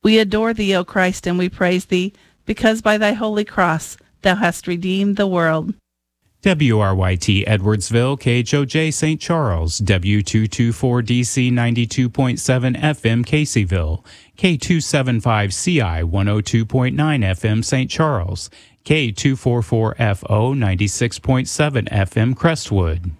We adore thee, O Christ, and we praise thee, because by thy holy cross thou hast redeemed the world. WRYT Edwardsville, KHOJ St. Charles, W224DC 92.7 FM Caseyville, K275CI 102.9 FM St. Charles, K244FO 96.7 FM Crestwood.